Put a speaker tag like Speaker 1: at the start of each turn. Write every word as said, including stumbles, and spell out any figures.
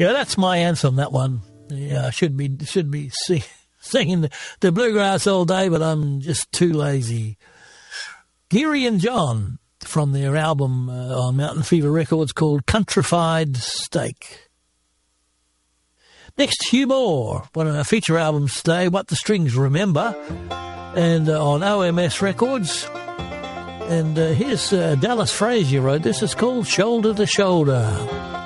Speaker 1: Yeah, that's my anthem, that one. Yeah, I should be should be sing, singing the, the bluegrass all day, but I'm just too lazy. Geary and John from their album uh, on Mountain Fever Records called Countrified Steak. Next, Hugh Moore, one of our feature albums today, What the Strings Remember, and uh, on O M S Records. And uh, here's uh, Dallas Frazier wrote this. It's called Shoulder to Shoulder.